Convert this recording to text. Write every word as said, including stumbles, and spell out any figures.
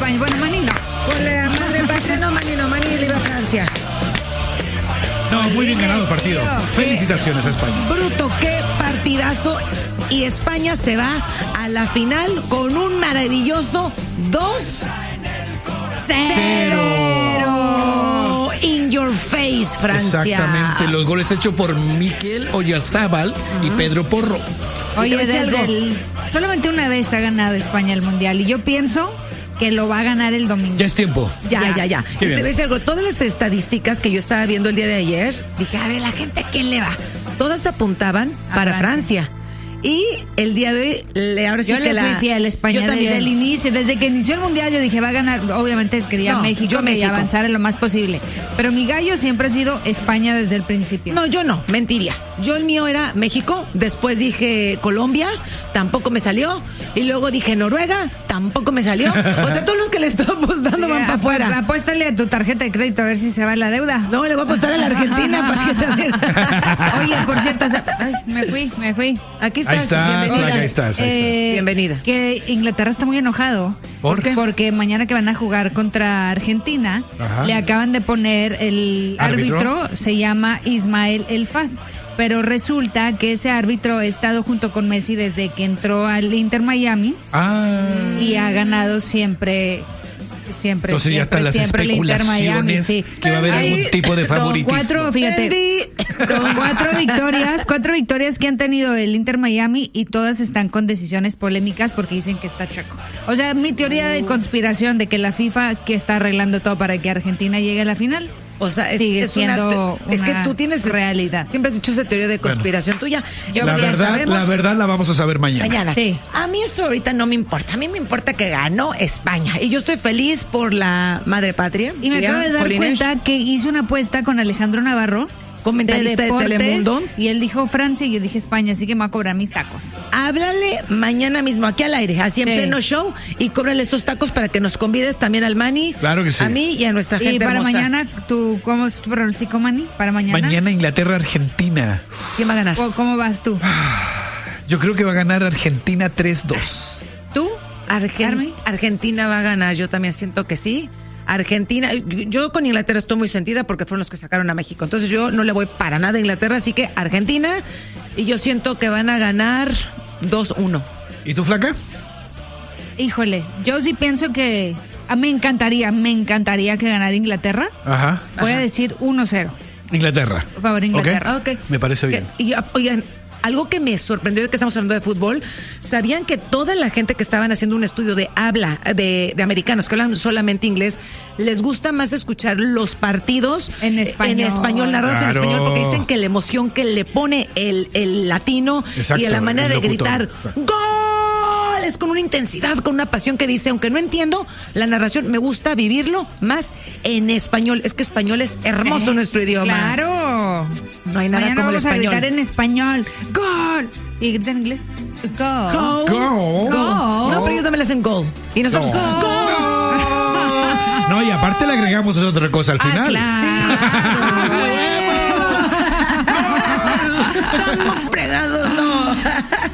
España. Bueno, Mani no. Por la madre patria, no, Mani, no, Mani le iba a Francia. No, muy bien ganado el partido. Felicitaciones a España. Bruto, qué partidazo. Y España se va a la final con un maravilloso dos cero. In your face, Francia. Exactamente, los goles hechos por Mikel Oyarzabal uh-huh. y Pedro Porro. Oye, desde el, solamente una vez ha ganado España el Mundial y yo pienso que lo va a ganar el domingo. Ya es tiempo. Ya, ya, ya. ya. Te voy a decir algo. Todas las estadísticas que yo estaba viendo el día de ayer, dije, a ver, la gente, ¿a quién le va? Todas apuntaban a para Francia. Francia. Y el día de hoy, le, ahora sí yo que le la... fui fiel a España yo desde el inicio, desde que inició el Mundial yo dije, va a ganar, obviamente quería no, México, yo México. Y avanzar en lo más posible. Pero mi gallo siempre ha sido España desde el principio. No, yo no, mentiría. Yo el mío era México, después dije Colombia, tampoco me salió, y luego dije Noruega, tampoco me salió. O sea, todos los que le estoy apostando sí, van para afuera. Apuéstale a tu tarjeta de crédito a ver si se va la deuda. No, le voy a apostar a la Argentina para que también... Oye, por cierto, o sea, ay, me fui, me fui. Aquí estás, ahí está, bienvenida. Ahí estás, ahí eh, estás. Bienvenida. Que Inglaterra está muy enojado. ¿Por qué? Porque mañana que van a jugar contra Argentina, ajá, le acaban de poner el árbitro, árbitro se llama Ismael El Fad. Pero resulta que ese árbitro ha estado junto con Messi desde que entró al Inter Miami ah. y ha ganado siempre... Siempre, Entonces siempre, ya están las siempre especulaciones Miami, sí. que va a haber Hay, algún tipo de favoritismo. Cuatro, fíjate, cuatro victorias, cuatro victorias que han tenido el Inter Miami y todas están con decisiones polémicas porque dicen que está chueco. O sea, mi teoría de conspiración de que la FIFA que está arreglando todo para que Argentina llegue a la final. O sea, es, sigue es siendo una, es que tú tienes realidad. Siempre has dicho esa teoría de conspiración bueno, tuya. Yo la verdad, sabemos, la verdad la vamos a saber mañana. Mañana. Sí. A mí eso ahorita no me importa. A mí me importa que ganó España y yo estoy feliz por la madre patria. Y me acabo de dar Polines. cuenta que hice una apuesta con Alejandro Navarro, comentarista de, de Telemundo, y él dijo Francia y yo dije España, así que me va a cobrar mis tacos. Háblale mañana mismo aquí al aire, así en sí. pleno show, y cóbrale esos tacos para que nos convides también al Mani, claro que sí, a mí y a nuestra gente y para hermosa. Mañana, ¿tú, ¿cómo es tu pronóstico, Mani? Para mañana. Mañana Inglaterra Argentina. ¿Quién va a ganar? ¿Cómo vas tú? Yo creo que va a ganar Argentina tres dos. ¿Tú? Argen- Argentina va a ganar, yo también siento que sí. Argentina, yo con Inglaterra estoy muy sentida porque fueron los que sacaron a México, entonces yo no le voy para nada a Inglaterra, así que Argentina, y yo siento que van a ganar dos uno. ¿Y tú, flaca? Híjole, yo sí pienso que a me encantaría, me encantaría que ganara Inglaterra. Ajá. Voy Ajá. a decir uno cero. Inglaterra. Por favor, Inglaterra. Okay. Me parece bien. Y oigan, algo que me sorprendió de que estamos hablando de fútbol, ¿sabían que toda la gente que estaban haciendo un estudio de habla de, de americanos que hablan solamente inglés, les gusta más escuchar los partidos en español, en español narrados claro. en español, porque dicen que la emoción que le pone el, el latino exacto, y la manera de locutor. gritar ¡gol! Es con una intensidad, con una pasión que dice, aunque no entiendo la narración, me gusta vivirlo más en español. Es que español es hermoso, eh, nuestro idioma. Claro. No hay nada Mañana como el vamos español. A gritar en español. ¡Gol! ¿Y grita en inglés? Go. Go. Go. Go. No, pero ellos también le hacen gol. Y nosotros, Go. go. Go. No, y aparte le agregamos otra cosa al final. Ah, claro. Sí. Estamos fregados, no.